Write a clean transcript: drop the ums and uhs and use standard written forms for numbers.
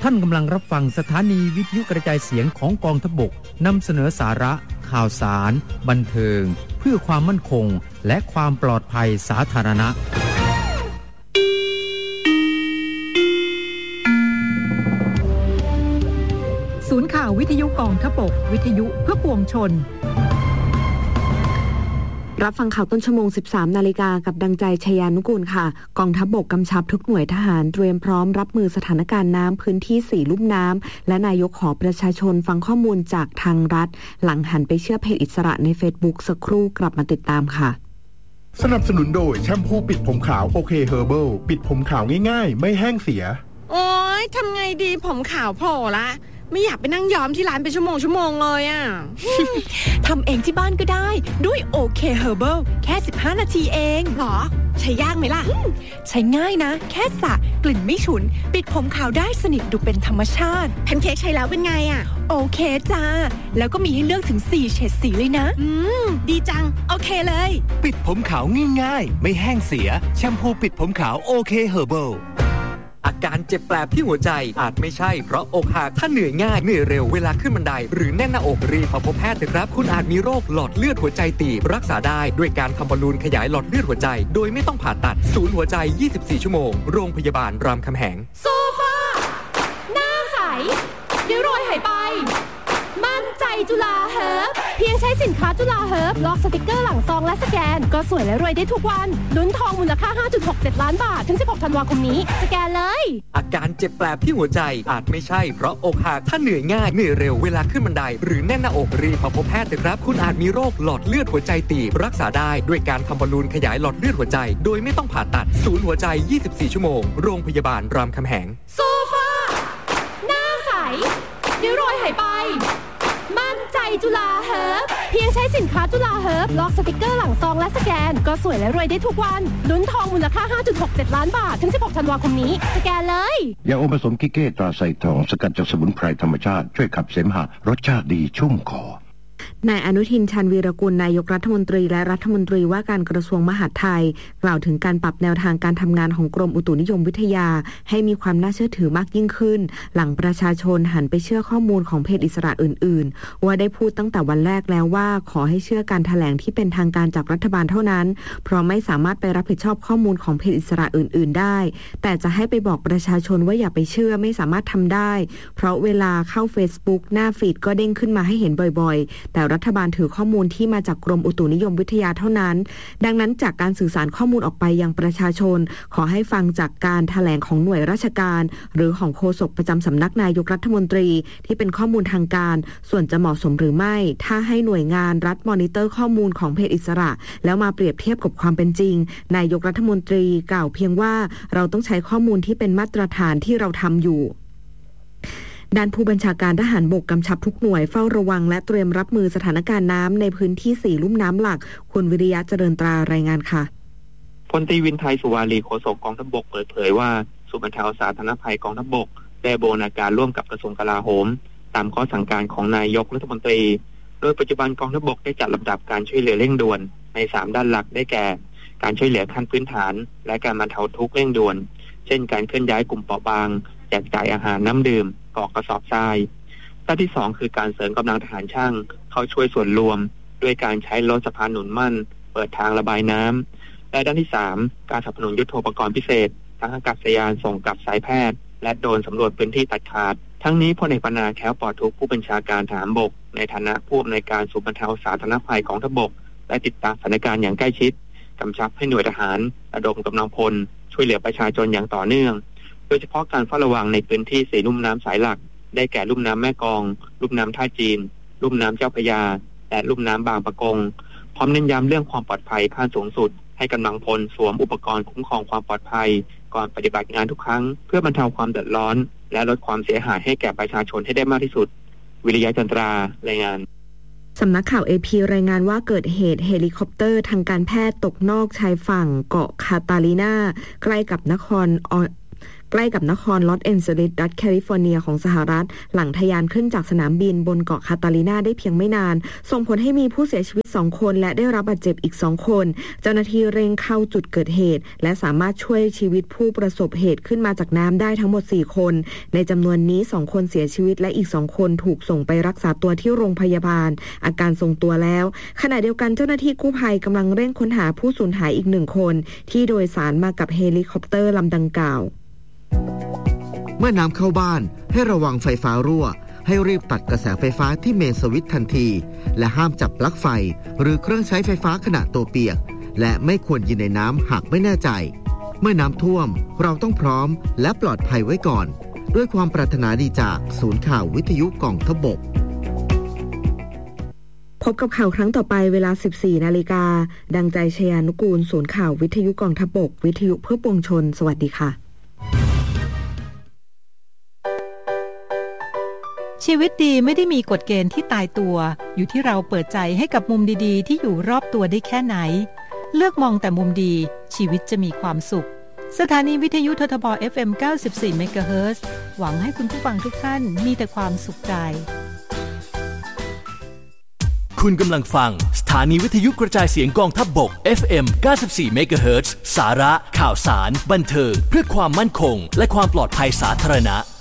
ท่านกำลังรับฟังสถานีวิทยุกระจายเสียงของกองทัพบกนำเสนอสาระข่าวสารบันเทิงเพื่อความมั่นคงและความปลอดภัยสาธารณะศูนย์ข่าววิทยุกองทัพบกวิทยุเพื่อปวงชนรับฟังข่าวต้นชั่วโมง 13 นาฬิกากับดังใจชยานุกูลค่ะกองทัพบกกำชับทุกหน่วยทหารเตรียมพร้อมรับมือสถานการณ์น้ำพื้นที่4ลุ่มน้ำและนายกขอประชาชนฟังข้อมูลจากทางรัฐหลังหันไปเชื่อเพจอิสระใน Facebook สักครู่กลับมาติดตามค่ะสนับสนุนโดยแชมพูปิดผมขาวโอเคเฮอร์เบิลปิดผมขาวง่ายๆไม่แห้งเสียโอ๊ยทำไงดีผมขาวโผล่ละไม่อยากไปนั่งย้อมที่ร้านเป็นชั่วโมงเลยอ่ะทำเองที่บ้านก็ได้ด้วยโอเคเฮอร์เบิลแค่15นาทีเองหรอใช้ยากไหมล่ะใช้ง่ายนะแค่สระกลิ่นไม่ฉุนปิดผมขาวได้สนิทดูเป็นธรรมชาติแพนเค้กใช้แล้วเป็นไงอ่ะโอเคจ้าแล้วก็มีให้เลือกถึง4เฉดสีเลยนะดีจังโอเคเลยปิดผมขาวง่ายๆไม่แห้งเสียแชมพูปิดผมขาวโอเคเฮอร์เบิลอาการเจ็บแปลบที่หัวใจอาจไม่ใช่เพราะอกหักถ้าเหนื่อยง่ายเหนื่อยเร็วเวลาขึ้นบันไดหรือแน่นหน้าอกรีบมาพบแพทย์เถอะครับคุณอาจมีโรคหลอดเลือดหัวใจตีบรักษาได้ด้วยการทำบอลลูนขยายหลอดเลือดหัวใจโดยไม่ต้องผ่าตัดศูนย์หัวใจ24ชั่วโมงโรงพยาบาลรามคำแหงโซฟาหน้าใสเดี๋ยวรอยหายไปมั่นใจจุฬาเฮิร์บเพียงใช้สินค้าจุฬาเฮิร์บล็อกสติกเกอร์หลังซองและสแกนก็สวยและรวยได้ทุกวันลุ้นทองมูลค่า 5.67 ล้านบาทถึง16ธันวาคมนี้สแกนเลยอาการเจ็บแปลบที่หัวใจอาจไม่ใช่เพราะอกหักถ้าเหนื่อยง่ายเหนื่อยเร็วเวลาขึ้นบันไดหรือแน่นหน้าอกรีบมาพบแพทย์เถอะครับคุณอาจมีโรคหลอดเลือดหัวใจตีบรักษาได้ด้วยการทำบอลลูนขยายหลอดเลือดหัวใจโดยไม่ต้องผ่าตัดศูนย์หัวใจ24ชั่วโมงโรงพยาบาลรามคำแหงโซฟาหน้าใสเดี๋ยวรอยหายไปมั่นใจจุฬาเฮิร์บเพียงใช้สินค้าจุฬาเฮิร์บล็อกสติกเกอร์หลังซองและสแกนก็สวยและรวยได้ทุกวันลุ้นทองมูลค่า 5.67 ล้านบาทถึง16ธันวาคมนี้สแกนเลยยาอมผสมกิเก้ตราไซทองสกัดจากสมุนไพรธรรมชาติช่วยขับเสมหะรสชาติดีชุ่มคอนายอนุทินชาญวีรกุลนายกรัฐมนตรีและรัฐมนตรีว่าการกระทรวงมหาดไทยกล่าวถึงการปรับแนวทางการทำงานของกรมอุตุนิยมวิทยาให้มีความน่าเชื่อถือมากยิ่งขึ้นหลังประชาชนหันไปเชื่อข้อมูลของเพจอิสระอื่นๆว่าได้พูดตั้งแต่วันแรกแล้วว่าขอให้เชื่อการแถลงที่เป็นทางการจากรัฐบาลเท่านั้นเพราะไม่สามารถไปรับผิดชอบข้อมูลของเพจอิสระอื่นๆได้แต่จะให้ไปบอกประชาชนว่าอย่าไปเชื่อไม่สามารถทำได้เพราะเวลาเข้า Facebook หน้าฟีดก็เด้งขึ้นมาให้เห็นบ่อยๆแต่รัฐบาลถือข้อมูลที่มาจากกรมอุตุนิยมวิทยาเท่านั้นดังนั้นจากการสื่อสารข้อมูลออกไปยังประชาชนขอให้ฟังจากการแถลงของหน่วยราชการหรือของโฆษกประจำสำนักนายกรัฐมนตรีที่เป็นข้อมูลทางการส่วนจะเหมาะสมหรือไม่ถ้าให้หน่วยงานรัฐมอนิเตอร์ข้อมูลของเพจอิสระแล้วมาเปรียบเทียบกับความเป็นจริงนายกรัฐมนตรีกล่าวเพียงว่าเราต้องใช้ข้อมูลที่เป็นมาตรฐานที่เราทำอยู่ด้านผู้บัญชาการทหารบกกำชับทุกหน่วยเฝ้าระวังและเตรียมรับมือสถานการณ์น้ำในพื้นที่4ลุ่มน้ำหลักคุณวิริยะเจริญตรารายงานค่ะพลตรีวินไทยสุวารีโฆษกกองทัพบกเปิดเผยว่าศูนย์บรรเทาสาธารณภัยกองทัพบกได้บูรณาการร่วมกับกระทรวงกลาโหมตามข้อสั่งการของนายกรัฐมนตรีโดยปัจจุบันกองทัพบกได้จัดลำดับการช่วยเหลือเร่งด่วนใน3ด้านหลักได้แก่การช่วยเหลือขั้นพื้นฐานและการบรรเทาทุกข์เร่งด่วนเช่นการเคลื่อนย้ายกลุ่มเปราะบางแจกจ่ายอาหารน้ำดื่มกรอกกระสอบทรายด้านที่2คือการเสริมกำลังทหารช่างเข้าช่วยส่วนรวมด้วยการใช้รถสะพานหนุนมั่นเปิดทางระบายน้ำและด้านที่3การสนับสนุนยุทโธปกรณ์พิเศษทั้งอากาศยานส่งกับสายแพทย์และโดรนสำรวจพื้นที่ตัดขาดทั้งนี้พลเอกปนาแค้วปลอดทุกข์ผู้บัญชาการทหารบกในฐานะผู้อำนวยการศูนย์บรรเทาสาธารณภัยกองทัพบกได้ติดตามสถานการณ์อย่างใกล้ชิดกำชับให้หน่วยทหารระดมกำลังพลช่วยเหลือประชาชนอย่างต่อเนื่องโดยเฉพาะการเฝ้าระวังในพื้นที่4ลุ่มน้ำสายหลักได้แก่ลุ่มน้ำแม่กลองลุ่มน้ำท่าจีนลุ่มน้ำเจ้าพระยาและลุ่มน้ำบางปะกงพร้อมเน้นย้ำเรื่องความปลอดภัยขั้นสูงสุดให้กำลังพลสวมอุปกรณ์คุ้มครองความปลอดภัยก่อนปฏิบัติงานทุกครั้งเพื่อบรรเทาความเดือดร้อนและลดความเสียหายให้แก่ประชาชนให้ได้มากที่สุดวิริยะจันทรารายงานสำนักข่าว AP รายงานว่าเกิดเหตุเฮลิคอปเตอร์ทางการแพทย์ตกนอกชายฝั่งเกาะคาตาลีนาใกล้กับใกล้กับนครลอสแอนเจลิสรัฐแคลิฟอร์เนียของสหรัฐหลังทะยานขึ้นจากสนามบินบนเกาะคาตาลินาได้เพียงไม่นานส่งผลให้มีผู้เสียชีวิต2คนและได้รับบาดเจ็บอีก2คนเจ้าหน้าที่เร่งเข้าจุดเกิดเหตุและสามารถช่วยชีวิตผู้ประสบเหตุขึ้นมาจากน้ำได้ทั้งหมด4คนในจำนวนนี้2คนเสียชีวิตและอีก2คนถูกส่งไปรักษาตัวที่โรงพยาบาลอาการทรงตัวแล้วขณะเดียวกันเจ้าหน้าที่กู้ภัยกำลังเร่งค้นหาผู้สูญหายอีก1คนที่โดยสารมากับเฮลิคอปเตอร์ลำดังกล่าวเมื่อน้ำเข้าบ้านให้ระวังไฟฟ้ารั่วให้รีบตัดกระแสไฟฟ้าที่เมนสวิตช์ทันทีและห้ามจับปลั๊กไฟหรือเครื่องใช้ไฟฟ้าขณะตัวเปียกและไม่ควรยืนในน้ำหากไม่แน่ใจเมื่อน้ำท่วมเราต้องพร้อมและปลอดภัยไว้ก่อนด้วยความปรารถนาดีจากศูนย์ข่าววิทยุกองทพบกพบกับข่าวครั้งต่อไปเวลา 14 นาฬิกาดังใจชยานุกูลศูนย์ข่าววิทยุกองทพบกวิทยุเพื่อปวงชนสวัสดีค่ะชีวิตดีไม่ได้มีกฎเกณฑ์ที่ตายตัวอยู่ที่เราเปิดใจให้กับมุมดีๆที่อยู่รอบตัวได้แค่ไหนเลือกมองแต่มุมดีชีวิตจะมีความสุขสถานีวิทยุททบ FM 94 เมกะเฮิรตซ์หวังให้คุณผู้ฟังทุกท่านมีแต่ความสุขใจคุณกำลังฟังสถานีวิทยุกระจายเสียงกองทัพบก FM 94 เมกะเฮิรตซ์สาระข่าวสารบันเทิงเพื่อความมั่นคงและความปลอดภัยสาธารณะ